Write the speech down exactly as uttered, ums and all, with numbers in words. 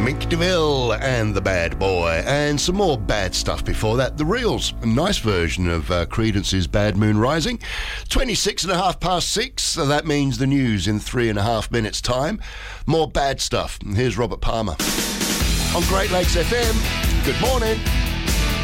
Mink DeVille and the Bad Boy, and some more bad stuff before that. The Reels, a nice version of uh, Creedence's Bad Moon Rising. twenty-six and a half past six, so that means the news in three and a half minutes' time. More bad stuff. And here's Robert Palmer on Great Lakes F M. Good morning.